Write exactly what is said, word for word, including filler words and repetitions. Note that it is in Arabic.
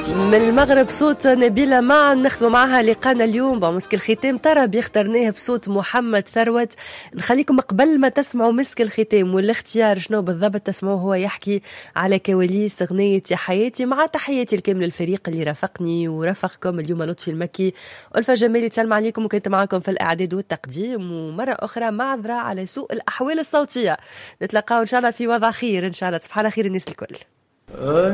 من المغرب صوت نبيلة معا نخدموا معها لقانا اليوم بمسك الختام طرب يختارناه بصوت محمد ثروت. نخليكم قبل ما تسمعوا مسك الختام والاختيار شنو بالضبط تسمعوه هو يحكي على كواليس أغنية يا حياتي، مع تحياتي الكامل الفريق اللي رافقني ورافقكم اليوم لطفي المكي والفا جمالي تسلم عليكم، وكنت معكم في الإعداد والتقديم، ومرة أخرى معذرة على سوء الأحوال الصوتية. نتلقاو إن شاء الله في وضع خير إن شاء الله. تصبح على خير الناس الكل.